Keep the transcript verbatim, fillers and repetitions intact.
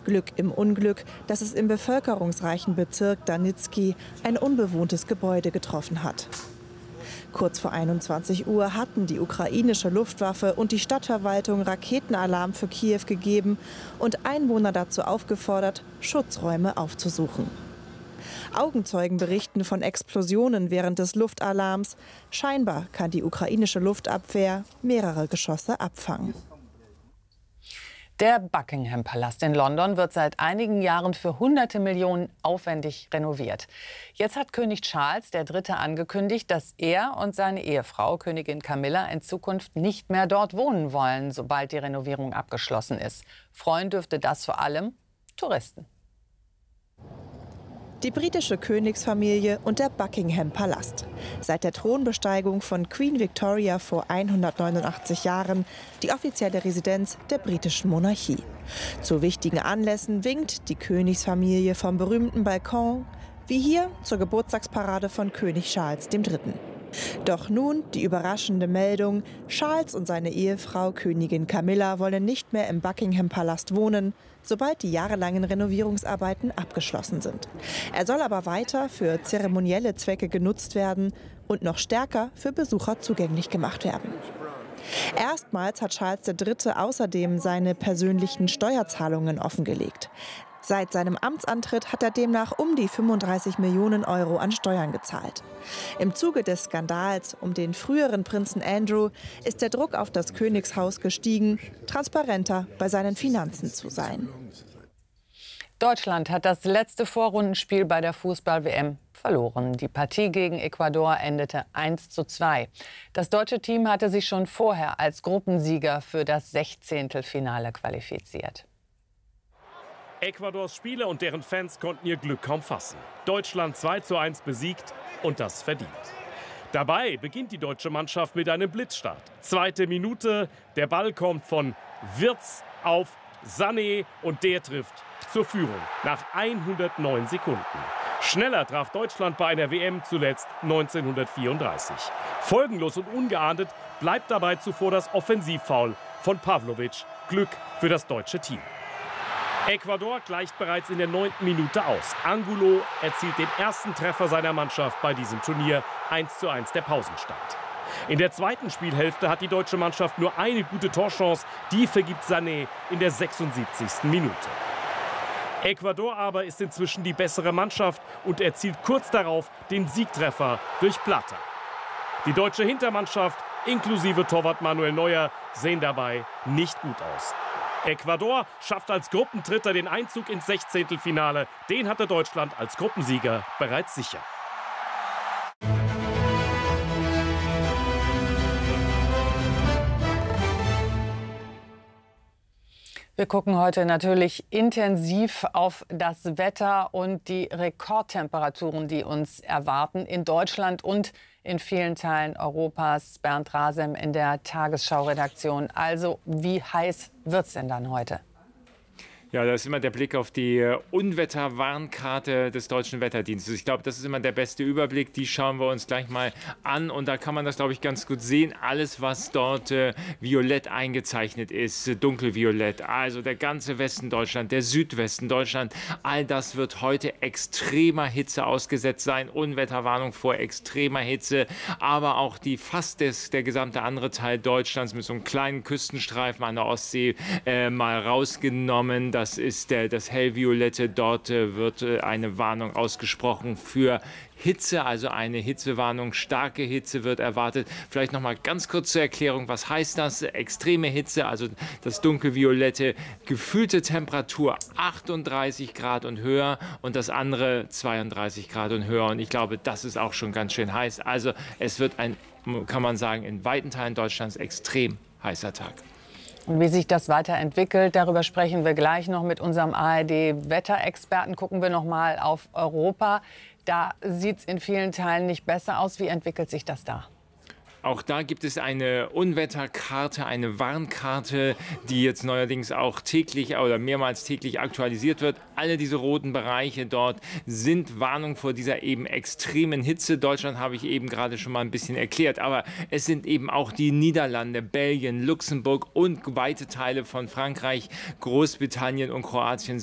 Glück im Unglück, dass es im bevölkerungsreichen Bezirk Danitski ein unbewohntes Gebäude getroffen hat. Kurz vor einundzwanzig Uhr hatten die ukrainische Luftwaffe und die Stadtverwaltung Raketenalarm für Kiew gegeben und Einwohner dazu aufgefordert, Schutzräume aufzusuchen. Augenzeugen berichten von Explosionen während des Luftalarms. Scheinbar kann die ukrainische Luftabwehr mehrere Geschosse abfangen. Der Buckingham-Palast in London wird seit einigen Jahren für hunderte Millionen aufwendig renoviert. Jetzt hat König Charles der Dritte angekündigt, dass er und seine Ehefrau, Königin Camilla, in Zukunft nicht mehr dort wohnen wollen, sobald die Renovierung abgeschlossen ist. Freuen dürfte das vor allem Touristen. Die britische Königsfamilie und der Buckingham-Palast. Seit der Thronbesteigung von Queen Victoria vor hundertneunundachtzig Jahren die offizielle Residenz der britischen Monarchie. Zu wichtigen Anlässen winkt die Königsfamilie vom berühmten Balkon, wie hier zur Geburtstagsparade von König Charles der Dritte. Doch nun die überraschende Meldung, Charles und seine Ehefrau Königin Camilla wollen nicht mehr im Buckingham-Palast wohnen, sobald die jahrelangen Renovierungsarbeiten abgeschlossen sind. Er soll aber weiter für zeremonielle Zwecke genutzt werden und noch stärker für Besucher zugänglich gemacht werden. Erstmals hat Charles der Dritte außerdem seine persönlichen Steuerzahlungen offengelegt. Seit seinem Amtsantritt hat er demnach um die fünfunddreißig Millionen Euro an Steuern gezahlt. Im Zuge des Skandals um den früheren Prinzen Andrew ist der Druck auf das Königshaus gestiegen, transparenter bei seinen Finanzen zu sein. Deutschland hat das letzte Vorrundenspiel bei der Fußball-W M verloren. Die Partie gegen Ecuador endete eins zu zwei. Das deutsche Team hatte sich schon vorher als Gruppensieger für das Sechzehntelfinale qualifiziert. Ecuadors Spieler und deren Fans konnten ihr Glück kaum fassen. Deutschland zwei zu eins besiegt und das verdient. Dabei beginnt die deutsche Mannschaft mit einem Blitzstart. Zweite Minute, der Ball kommt von Wirtz auf Sané und der trifft zur Führung nach hundertneun Sekunden. Schneller traf Deutschland bei einer W M zuletzt neunzehnhundertvierunddreißig. Folgenlos und ungeahndet bleibt dabei zuvor das Offensivfoul von Pavlovic. Glück für das deutsche Team. Ecuador gleicht bereits in der neunten Minute aus. Angulo erzielt den ersten Treffer seiner Mannschaft bei diesem Turnier. eins zu eins der Pausenstand. In der zweiten Spielhälfte hat die deutsche Mannschaft nur eine gute Torchance. Die vergibt Sané in der sechsundsiebzigsten Minute. Ecuador aber ist inzwischen die bessere Mannschaft und erzielt kurz darauf den Siegtreffer durch Plata. Die deutsche Hintermannschaft, inklusive Torwart Manuel Neuer, sehen dabei nicht gut aus. Ecuador schafft als Gruppendritter den Einzug ins Sechzehntelfinale. Den hatte Deutschland als Gruppensieger bereits sicher. Wir gucken heute natürlich intensiv auf das Wetter und die Rekordtemperaturen, die uns erwarten in Deutschland und in vielen Teilen Europas. Bernd Rasem in der Tagesschau-Redaktion. Also, wie heiß wird es denn dann heute? Ja, da ist immer der Blick auf die Unwetterwarnkarte des Deutschen Wetterdienstes. Ich glaube, das ist immer der beste Überblick. Die schauen wir uns gleich mal an. Und da kann man das, glaube ich, ganz gut sehen. Alles, was dort äh, violett eingezeichnet ist, äh, dunkelviolett. Also der ganze Westen Deutschland, der Südwesten Deutschland. All das wird heute extremer Hitze ausgesetzt sein. Unwetterwarnung vor extremer Hitze. Aber auch die fast des, der gesamte andere Teil Deutschlands mit so einem kleinen Küstenstreifen an der Ostsee äh, mal rausgenommen. Das Das ist der, das hellviolette. Dort äh, wird äh, eine Warnung ausgesprochen für Hitze, also eine Hitzewarnung. Starke Hitze wird erwartet. Vielleicht noch mal ganz kurz zur Erklärung, was heißt das? Extreme Hitze, also das dunkelviolette, gefühlte Temperatur achtunddreißig Grad und höher und das andere zweiunddreißig Grad und höher. Und ich glaube, das ist auch schon ganz schön heiß. Also es wird ein, kann man sagen, in weiten Teilen Deutschlands extrem heißer Tag. Und wie sich das weiterentwickelt, darüber sprechen wir gleich noch mit unserem A R D-Wetterexperten. Gucken wir noch mal auf Europa. Da sieht es in vielen Teilen nicht besser aus. Wie entwickelt sich das da? Auch da gibt es eine Unwetterkarte, eine Warnkarte, die jetzt neuerdings auch täglich oder mehrmals täglich aktualisiert wird. Alle diese roten Bereiche dort sind Warnung vor dieser eben extremen Hitze. Deutschland habe ich eben gerade schon mal ein bisschen erklärt, aber es sind eben auch die Niederlande, Belgien, Luxemburg und weite Teile von Frankreich, Großbritannien und Kroatien